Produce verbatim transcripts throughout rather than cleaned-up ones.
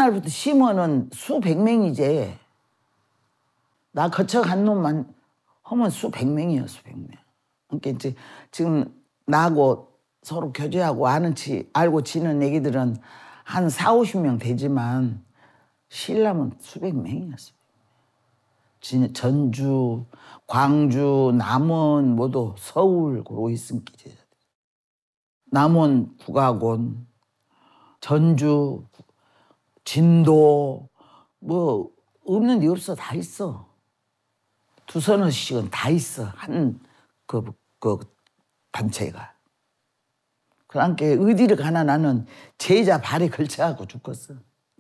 옛날부터 심어는 수백 명이지. 나 거쳐간 놈만 하면 수백 명이야, 수백 명. 그러니까 이제 지금 나하고 서로 교제하고 아는 치, 알고 지는 애기들은 한 사오십 명 되지만 신라면 수백 명이야, 수백 명. 전주, 광주, 남원, 모두 서울, 그러고 있으니까 제자들. 남원 국악원, 전주, 진도, 뭐 없는 데 없어, 다 있어. 두서너씩은 다 있어, 한 그 그 단체가. 그러니까 어디를 가나 나는 제자 발에 걸쳐갖고 죽겠어.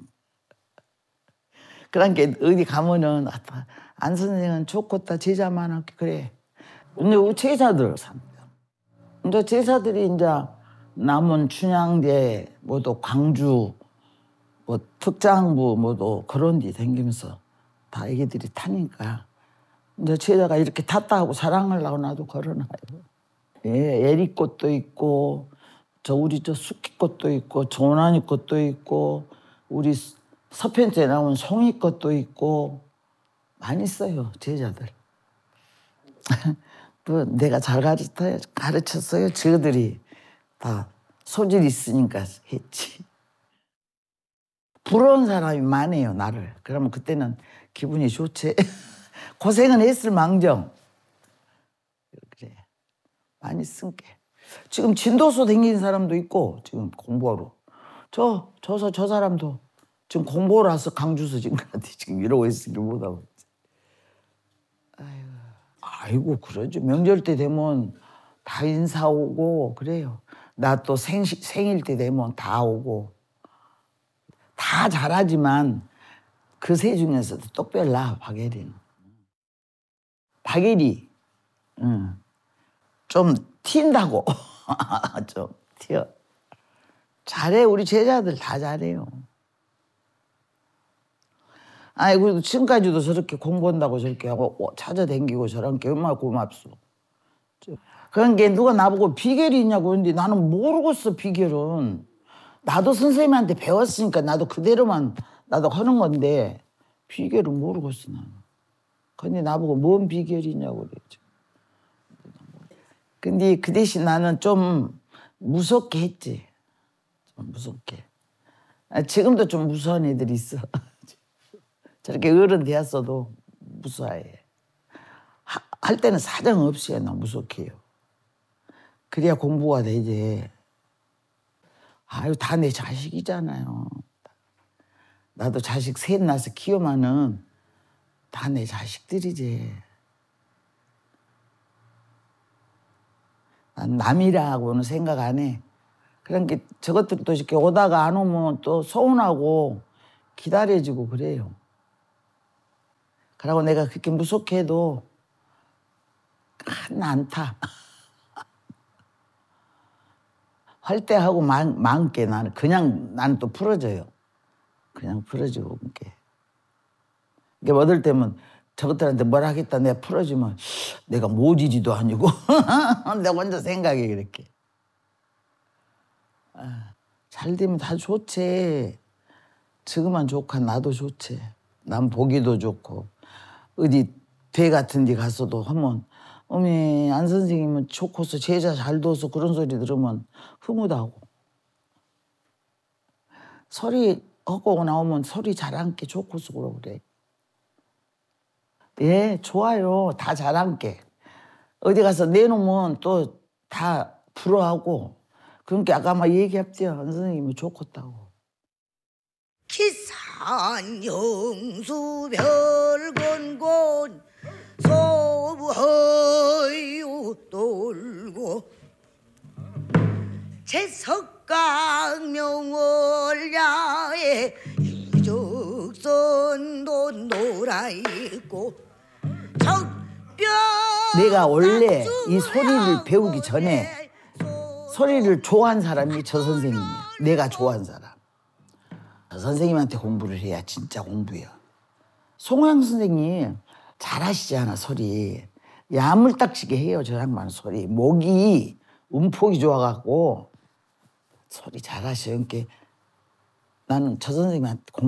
그러니까 어디 가면은 안 선생은 좋겠다, 제자 많았게 그래. 근데 우리 제자들 삽니다. 이제 제자들이 이제 남원 춘향제, 뭐도 광주, 뭐 특장부, 뭐도 그런 데 다니면서 다 애기들이 타니까 이제 제자가 이렇게 탔다 하고 사랑하려고 나도 걸어놔요. 예, 에리꽃도 있고, 저 우리 저 숙기꽃도 있고, 조난이 꽃도 있고, 우리 서편째 나온 송이꽃도 있고, 많이 써요, 제자들. 또 내가 잘 가르쳐, 가르쳤어요. 저들이 다 소질 있으니까 했지. 부러운 사람이 많아요, 나를. 그러면 그때는 기분이 좋지. 고생은 했을 망정. 그래. 많이 쓴 게. 지금 진도서 다니는 사람도 있고, 지금 공부하러. 저, 저서 저 사람도 지금 공부하러 와서 강주서 지금 지금 이러고 있으니까 못하고. 아이고, 아이고, 그러죠. 명절 때 되면 다 인사 오고, 그래요. 나 또 생일 때 되면 다 오고. 다 잘하지만 그 세 중에서도 똑별나, 박예리는. 박예리, 응. 좀 튄다고. 좀 튀어. 잘해, 우리 제자들 다 잘해요. 아이고, 지금까지도 저렇게 공부한다고 저렇게 하고 찾아다니고 저런 게 얼마나 고맙소. 그런 게 누가 나보고 비결이 있냐고 했는데 나는 모르겠어, 비결은. 나도 선생님한테 배웠으니까 나도 그대로만 나도 하는 건데 비결은 모르겠어, 나는. 근데 나보고 뭔 비결이 있냐고 그랬죠. 근데 그 대신 나는 좀 무섭게 했지. 좀 무섭게. 지금도 좀 무서운 애들이 있어. 저렇게 어른 되었어도 무서워해. 하, 할 때는 사정 없이 나 무섭게 해요. 그래야 공부가 되지. 아유, 다 내 자식이잖아요. 나도 자식 셋 낳아서 키우면은 다 내 자식들이지. 난 남이라고는 생각 안 해. 그러니까 저것들도 이렇게 오다가 안 오면 또 서운하고 기다려지고 그래요. 그러고 내가 그렇게 무섭게 해도 하나 안 타. 할 때 하고 만, 많게 나는 그냥 나는 또 풀어져요. 그냥 풀어지고 그게. 이게 얻을 때면 저것들한테 뭐라 하겠다 내가 풀어주면 내가 모지지도 아니고 내가 먼저 생각해 그렇게. 아, 잘 되면 다 좋지. 지금만 좋고 나도 좋지. 난 보기도 좋고 어디 대 같은 데 가서도 하면 어미 안 선생님은 좋고서 제자 잘 둬서 그런 소리 들으면 흐뭇하고 소리 하고 나오면 소리 잘한 게 좋고서 그래. 예, 좋아요. 다 잘한 게. 어디 가서 내놓으면 또 다 부러워하고 그러니까 아까 막 얘기했죠. 안 선생님이 좋겠다고. 기산 영수 별건곤 소부허유 돌고 제석강 명월야에 이적선도 놀아있고 적뼈 내가 원래 이 소리를 배우기 전에 소리를 좋아하는 사람이 저 선생님이야. 내가 좋아하는 사람. 저 선생님한테 공부를 해야 진짜 공부야. 송호영 선생님 잘하시잖아, 소리. 야물딱지게 해요, 저 양반 소리. 목이 음폭이 좋아갖고 소리 잘하셔요. 그러니까 나는 저 선생님한테 공